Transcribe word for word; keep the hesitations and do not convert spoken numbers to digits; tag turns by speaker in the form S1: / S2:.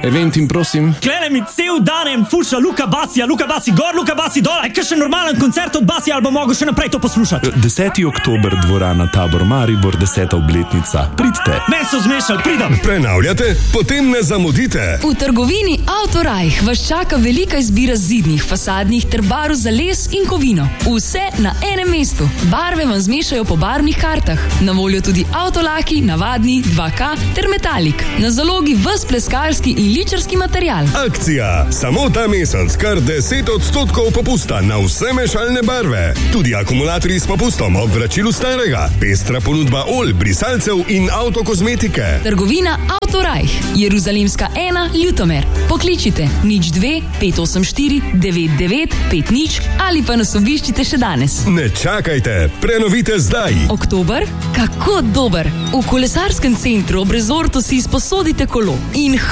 S1: eventim, prosim.
S2: Klene mi cel dan en fuša Luka Basija, Luka Basi gor, Luka Basi dol, aj kakšen normalen koncert od Basija, ali bo mogel še naprej to poslušati.
S1: deseti oktober, dvorana Tabor Maribor, deseta obletnica. Pridite.
S2: Meni so zmešali, pridem.
S3: Prenavljate? Potem ne zamudite.
S4: V trgovini Autorajh vas čaka velika izbira zidnih, fasadnih ter barv za les in kovino. Vse na enem mestu. Barve vam zmešajo po barvnih kartah. Na voljo tudi avtolaki, navadni, dva K ter metalik. Na zalogi ves pleskarski in ličarski material.
S3: Akcija. Samo ta mesec kar deset odstotkov popusta na vse mešalne barve. Tudi akumulatorji s popustom ob vračilu starega. Pestra ponudba olj, brisalcev in avtokozmetike.
S4: Trgovina Autorajh. Jeruzalemska ena, Ljutomer. Pokličite nič dve pet osem štiri devet devet pet nič ali pa nas obiščite še danes.
S3: Ne čakajte, prenovite zdaj.
S4: Oktober? Kako dober! V kolesarskem centru ob Resortu si izposodite kolo in